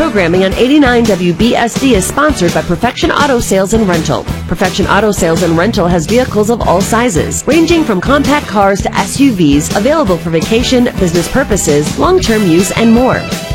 Programming on 89 WBSD is sponsored by Perfection Auto Sales and Rental. Perfection Auto Sales and Rental has vehicles of all sizes, ranging from compact cars to SUVs, available for vacation, business purposes, long-term use, and more.